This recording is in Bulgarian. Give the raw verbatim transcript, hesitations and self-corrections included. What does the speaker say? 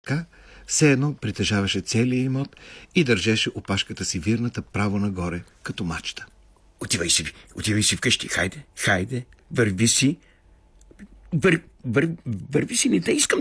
Така, все едно притежаваше целия имот и държеше опашката си вирната право нагоре, като мачта. Отивай си, отивай си вкъщи. Хайде, хайде, върви си. Вър, вър, върви си, не те искам